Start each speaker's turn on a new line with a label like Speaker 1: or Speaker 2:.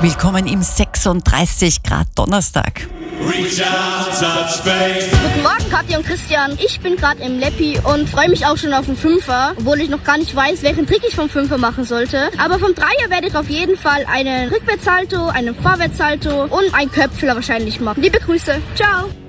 Speaker 1: Willkommen im 36 Grad Donnerstag.
Speaker 2: Guten Morgen, Katja und Christian. Ich bin gerade im Leppi und freue mich auch schon auf den Fünfer, obwohl ich noch gar nicht weiß, welchen Trick ich vom Fünfer machen sollte. Aber vom Dreier werde ich auf jeden Fall einen Rückwärtssalto, einen Vorwärtssalto und einen Köpfler wahrscheinlich machen. Liebe Grüße. Ciao.